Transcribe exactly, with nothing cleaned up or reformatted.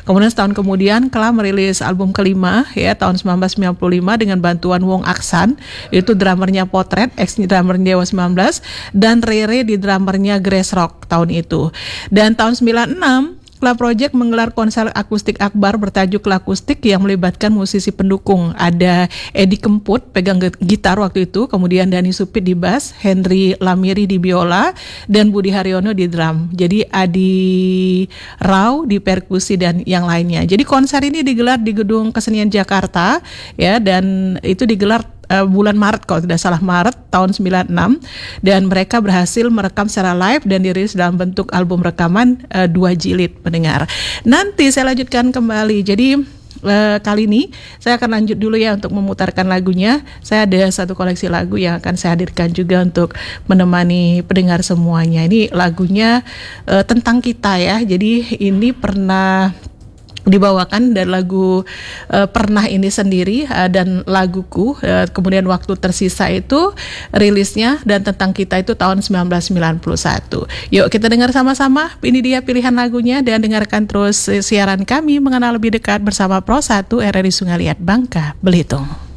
Kemudian setahun kemudian Kela merilis album kelima ya tahun sembilan belas sembilan puluh lima dengan bantuan Wong Aksan, itu drummernya Potret, ex drummernya Dewa sembilan belas, dan Rere di drummernya Grace Rock tahun itu. Dan tahun sembilan puluh enam Kela Project menggelar konser akustik akbar bertajuk Kela Akustik yang melibatkan musisi pendukung. Ada Edi Kemput pegang gitar waktu itu, kemudian Dani Supit di bass, Henry Lamiri di biola, dan Budi Haryono di drum. Jadi Adi Rau di perkusi dan yang lainnya. Jadi konser ini digelar di Gedung Kesenian Jakarta ya, dan itu digelar Uh, bulan Maret kalau tidak salah, Maret tahun sembilan puluh enam, dan mereka berhasil merekam secara live dan dirilis dalam bentuk album rekaman uh, dua jilid pendengar. Nanti saya lanjutkan kembali. Jadi uh, kali ini saya akan lanjut dulu ya untuk memutarkan lagunya. Saya ada satu koleksi lagu yang akan saya hadirkan juga untuk menemani pendengar semuanya. Ini lagunya uh, tentang kita ya. Jadi ini pernah dibawakan dari lagu uh, Pernah ini sendiri uh, dan laguku, uh, kemudian Waktu Tersisa itu rilisnya, dan Tentang Kita itu tahun sembilan belas sembilan puluh satu. Yuk kita dengar sama-sama, ini dia pilihan lagunya, dan dengarkan terus siaran kami Mengenal Lebih Dekat bersama Pro satu R R I Sungai Liat Bangka, Belitung.